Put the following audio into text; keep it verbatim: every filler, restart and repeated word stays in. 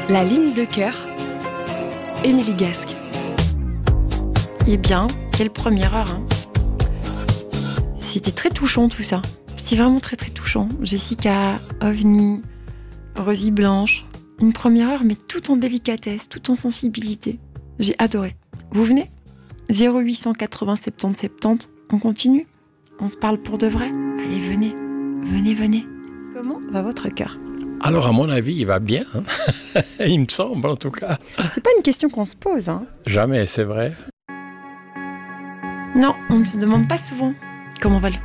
La ligne de cœur, Émilie Gasque. Eh bien, quelle première heure, hein. C'était très touchant tout ça. C'était vraiment très très touchant. Jessica, OVNI, Rosie Blanche. Une première heure, mais tout en délicatesse, tout en sensibilité. J'ai adoré. Vous venez ? zéro huit cent quatre-vingts soixante-dix soixante-dix. On continue ? On se parle pour de vrai ? Allez, venez. Venez, venez. Comment va votre cœur ? Alors, à mon avis, il va bien. Hein. Il me semble, en tout cas. C'est pas une question qu'on se pose, hein. Jamais, c'est vrai. Non, on ne se demande pas souvent comment va le